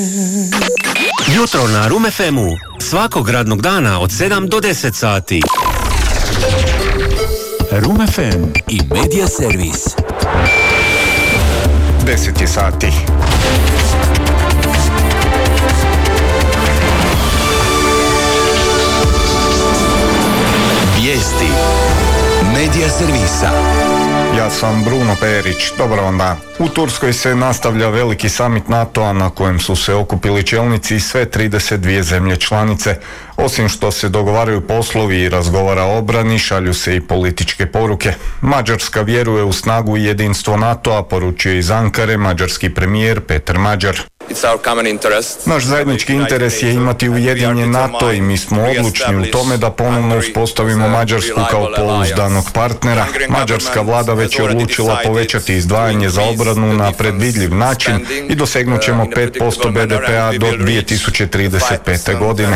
Jutro na Room FM-u. Svakog radnog dana od 7 do 10 sati. Room FM i Media Servis. 10 je sati. Vijesti Media Servisa. Ja sam Bruno Perić, dobar vam dan. U Turskoj se nastavlja veliki samit NATO-a na kojem su se okupili čelnici iz sve 32 zemlje članice. Osim što se dogovaraju poslovi i razgovara o obrani, šalju se i političke poruke. Mađarska vjeruje u snagu i jedinstvo NATO-a, poručuje iz Ankare mađarski premijer Peter Mađar. Naš zajednički interes je imati ujedinjen NATO i mi smo odlučni u tome da ponovno uspostavimo Mađarsku kao pouzdanog partnera. Mađarska vlada već je odlučila povećati izdvajanje za obranu na predvidljiv način i dosegnut ćemo 5% BDP-a do 2035. godine.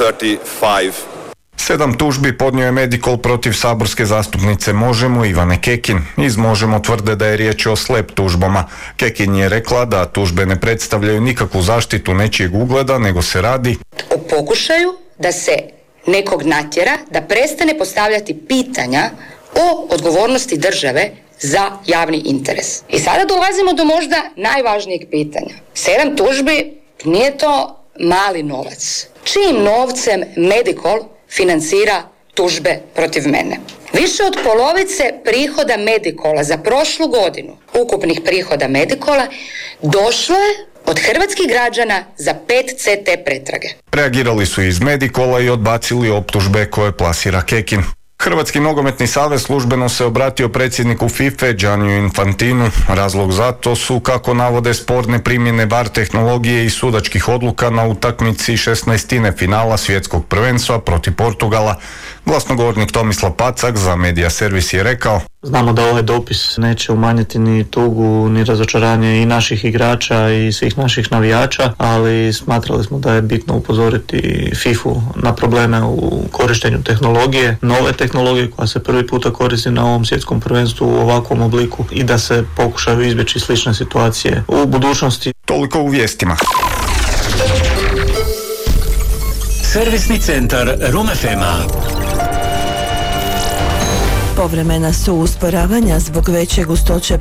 7 tužbi podnio je Medikol protiv saborske zastupnice Možemo Ivane Kekin. Iz Možemo tvrde da je riječ o slep tužbama. Kekin je rekla da tužbe ne predstavljaju nikakvu zaštitu nečijeg ugleda, nego se radi o pokušaju da se nekog natjera da prestane postavljati pitanja o odgovornosti države za javni interes. I sada dolazimo do možda najvažnijeg pitanja. 7 tužbi nije to mali novac. Čijim novcem Medikol financira tužbe protiv mene? Više od polovice prihoda Medikola za prošlu godinu, ukupnih prihoda Medikola, došlo je od hrvatskih građana za 5 CT pretrage. Reagirali su iz Medikola i odbacili optužbe koje plasira Kekin. Hrvatski nogometni savez službeno se obratio predsjedniku FIFA Gianniju Infantinu. Razlog za to su, kako navode, sporne primjene VAR tehnologije i sudačkih odluka na utakmici 16. finala svjetskog prvenstva protiv Portugala. Glasnogovornik Tomislav Pacak za Media Servis je rekao: Znamo da ovaj dopis neće umanjiti ni tugu, ni razočaranje i naših igrača i svih naših navijača, ali smatrali smo da je bitno upozoriti FIFA na probleme u korištenju tehnologije, nove tehnologije koja se prvi puta koristi na ovom svjetskom prvenstvu u ovakvom obliku i da se pokušaju izbjeći slične situacije u budućnosti. Toliko u vijestima. Servisni centar Room FM-a. Povremena su usporavanja zbog veće gustoće